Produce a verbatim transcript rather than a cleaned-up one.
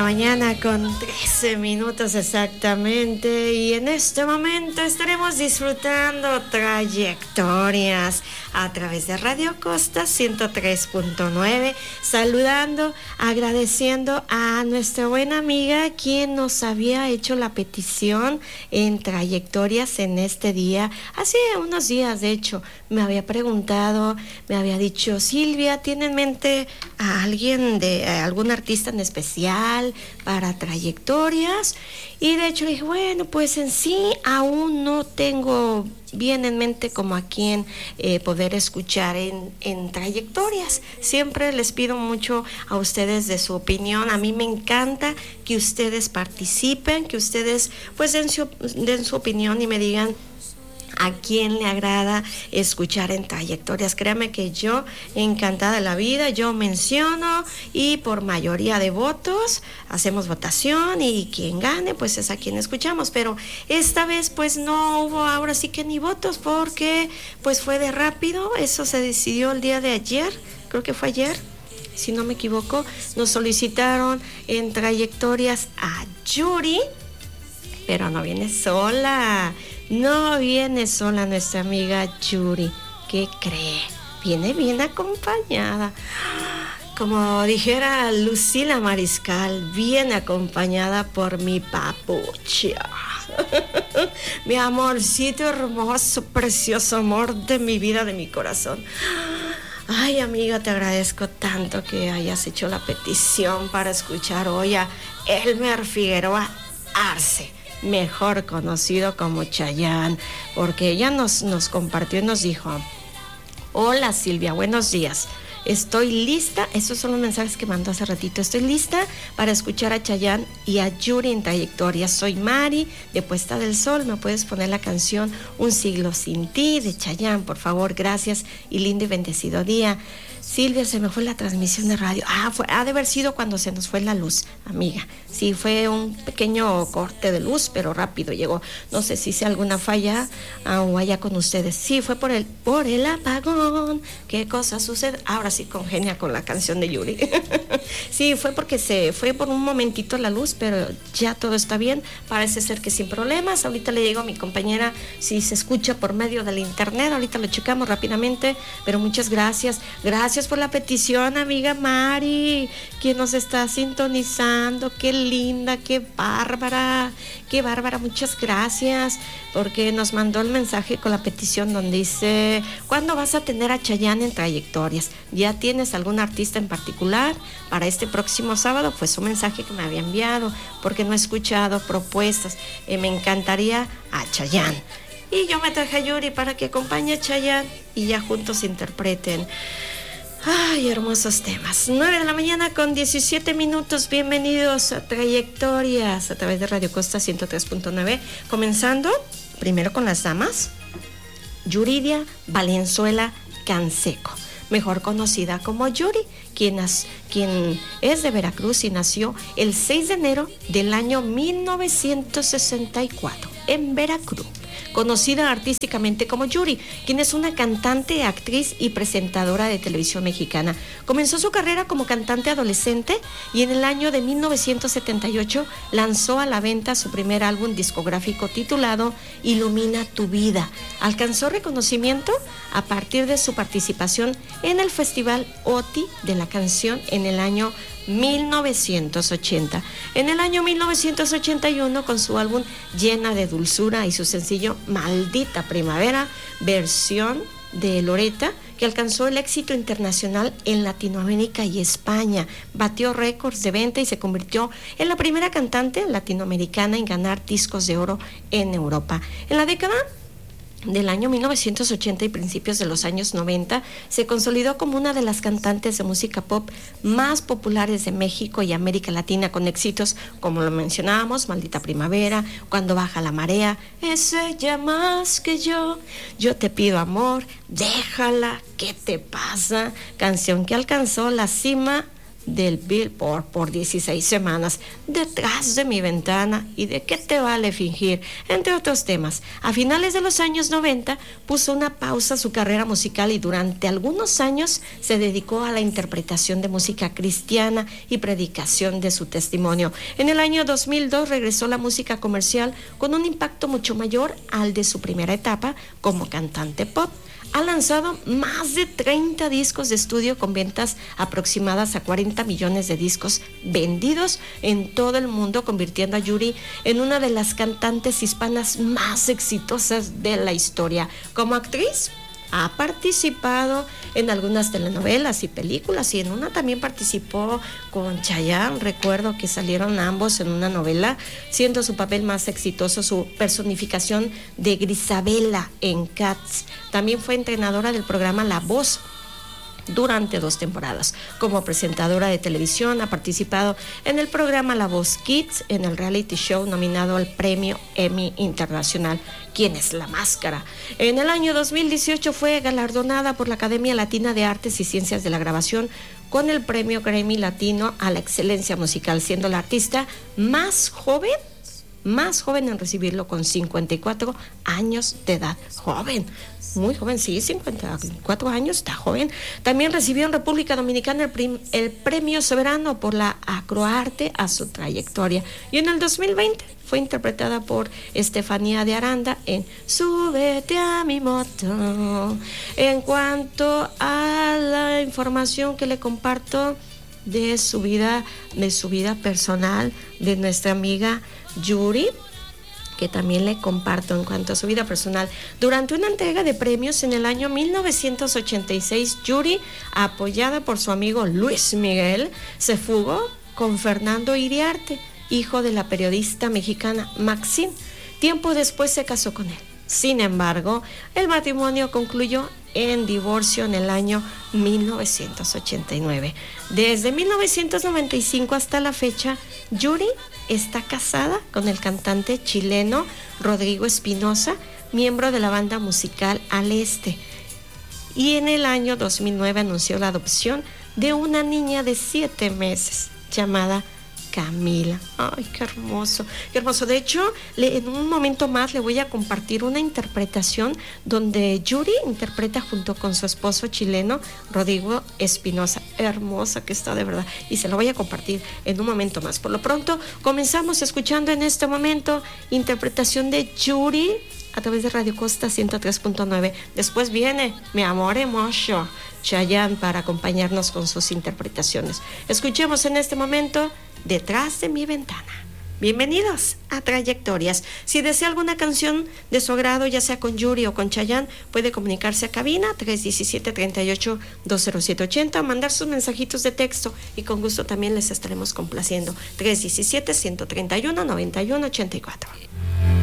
mañana con trece minutos exactamente, y en este momento estaremos disfrutando trayectorias a través de Radio Costa ciento tres punto nueve, saludando, agradeciendo a nuestra buena amiga quien nos había hecho la petición en trayectorias en este día. Hace unos días, de hecho, me había preguntado, me había dicho: Silvia, ¿tiene en mente a alguien, de a algún artista en especial para trayectorias? Y de hecho le dije, bueno, pues en sí aún no tengo bien en mente como a quién eh, poder escuchar en, en trayectorias. Siempre les pido mucho a ustedes de su opinión. A mí me encanta que ustedes participen, que ustedes pues den su, den su opinión y me digan a quién le agrada escuchar en trayectorias. Créame que yo, encantada de la vida, yo menciono y por mayoría de votos hacemos votación y quien gane pues es a quien escuchamos. Pero esta vez pues no hubo ahora sí que ni votos, porque pues fue de rápido. Eso se decidió el día de ayer, creo que fue ayer, si no me equivoco. Nos solicitaron en trayectorias a Yuri, pero no viene sola. No viene sola nuestra amiga Yuri. ¿Qué cree? Viene bien acompañada. Como dijera Lucila Mariscal, viene acompañada por mi papucha. Mi amorcito hermoso, precioso amor de mi vida, de mi corazón. Ay, amiga, te agradezco tanto que hayas hecho la petición para escuchar hoy a Elmer Figueroa Arce, mejor conocido como Chayanne, porque ella nos, nos compartió y nos dijo: hola Silvia, buenos días, estoy lista, esos son los mensajes que mandó hace ratito, estoy lista para escuchar a Chayanne y a Yuri en trayectoria. Soy Mari de Puesta del Sol, me puedes poner la canción Un siglo sin ti de Chayanne, por favor, gracias y lindo y bendecido día. Silvia, se me fue la transmisión de radio. Ah, fue, ha de haber sido cuando se nos fue la luz, amiga. Sí, fue un pequeño corte de luz, pero rápido llegó. No sé si sea alguna falla ah, o allá con ustedes. Sí, fue por el, por el apagón. ¿Qué cosa sucede? Ahora sí congenia con la canción de Yuri. Sí, fue porque se fue por un momentito la luz, pero ya todo está bien. Parece ser que sin problemas. Ahorita le digo a mi compañera si se escucha por medio del internet. Ahorita lo checamos rápidamente, pero muchas gracias. Gracias por la petición, amiga Mari, quien nos está sintonizando. Qué linda, qué bárbara, qué bárbara, muchas gracias, porque nos mandó el mensaje con la petición donde dice: ¿cuándo vas a tener a Chayanne en trayectorias? ¿Ya tienes algún artista en particular para este próximo sábado? Pues un mensaje que me había enviado, porque no he escuchado propuestas. Eh, me encantaría a Chayanne. Y yo me traje a Yuri para que acompañe a Chayanne y ya juntos interpreten. Ay, hermosos temas. nueve de la mañana con diecisiete minutos. Bienvenidos a Trayectorias a través de Radio Costa ciento tres punto nueve. Comenzando primero con las damas. Yuridia Valenzuela Canseco, mejor conocida como Yuri, quien, as, quien es de Veracruz y nació el seis de enero del año mil novecientos sesenta y cuatro en Veracruz. Conocida artísticamente como Yuri, quien es una cantante, actriz y presentadora de televisión mexicana. Comenzó su carrera como cantante adolescente y en el año de mil novecientos setenta y ocho lanzó a la venta su primer álbum discográfico titulado Ilumina tu vida. Alcanzó reconocimiento a partir de su participación en el Festival O T I de la canción en el año mil novecientos ochenta. En el año mil novecientos ochenta y uno, con su álbum Llena de Dulzura y su sencillo Maldita Primavera, versión de Loretta, que alcanzó el éxito internacional en Latinoamérica y España, batió récords de venta y se convirtió en la primera cantante latinoamericana en ganar discos de oro en Europa. En la década del año mil novecientos ochenta y principios de los años noventa, se consolidó como una de las cantantes de música pop más populares de México y América Latina, con éxitos como lo mencionábamos: Maldita Primavera, Cuando baja la marea, Es ella más que yo, Yo te pido amor, Déjala, ¿qué te pasa?, canción que alcanzó la cima del Billboard por dieciséis semanas, Detrás de mi ventana y De qué te vale fingir, entre otros temas. A finales de los años noventa puso una pausa a su carrera musical y durante algunos años se dedicó a la interpretación de música cristiana y predicación de su testimonio. En el año dos mil dos regresó a la música comercial con un impacto mucho mayor al de su primera etapa como cantante pop. Ha lanzado más de treinta discos de estudio con ventas aproximadas a cuarenta millones de discos vendidos en todo el mundo, convirtiendo a Yuri en una de las cantantes hispanas más exitosas de la historia. Como actriz, ha participado en algunas telenovelas y películas, y en una también participó con Chayanne. Recuerdo que salieron ambos en una novela, siendo su papel más exitoso su personificación de Grisabela en Cats. También fue entrenadora del programa La Voz durante dos temporadas. Como presentadora de televisión ha participado en el programa La Voz Kids, en el reality show nominado al premio Emmy Internacional ¿Quién es la máscara? En el año dos mil dieciocho fue galardonada por la Academia Latina de Artes y Ciencias de la Grabación con el premio Grammy Latino a la excelencia musical, siendo la artista más joven más joven en recibirlo con cincuenta y cuatro años de edad. Joven, muy joven, sí, cincuenta y cuatro años, está joven. También recibió en República Dominicana el, prim, el Premio Soberano por la Acroarte a su trayectoria. Y en el dos mil veinte fue interpretada por Estefanía de Aranda en Súbete a mi moto. En cuanto a la información que le comparto de su vida, de su vida personal, de nuestra amiga Yuri, que también le comparto en cuanto a su vida personal. Durante una entrega de premios en el año mil novecientos ochenta y seis, Yuri, apoyada por su amigo Luis Miguel, se fugó con Fernando Iriarte, hijo de la periodista mexicana Maxine. Tiempo después se casó con él. Sin embargo, el matrimonio concluyó en divorcio en el año mil novecientos ochenta y nueve. Desde mil novecientos noventa y cinco hasta la fecha, Yuri está casada con el cantante chileno Rodrigo Espinosa, miembro de la banda musical Al Este. Y en el año dos mil nueve anunció la adopción de una niña de siete meses llamada Camila. Ay, qué hermoso, qué hermoso. De hecho, le, en un momento más le voy a compartir una interpretación donde Yuri interpreta junto con su esposo chileno, Rodrigo Espinosa. Hermosa que está, de verdad. Y se lo voy a compartir en un momento más. Por lo pronto, comenzamos escuchando en este momento interpretación de Yuri a través de Radio Costa ciento tres punto nueve. Después viene Mi Amor Hermoso, Chayanne, para acompañarnos con sus interpretaciones. Escuchemos en este momento Detrás de mi ventana. Bienvenidos a Trayectorias. Si desea alguna canción de su agrado, ya sea con Yuri o con Chayanne, puede comunicarse a cabina tres uno siete, tres ocho, dos cero siete ocho cero, mandar sus mensajitos de texto y con gusto también les estaremos complaciendo. tres uno siete, uno tres uno, nueve uno ocho cuatro.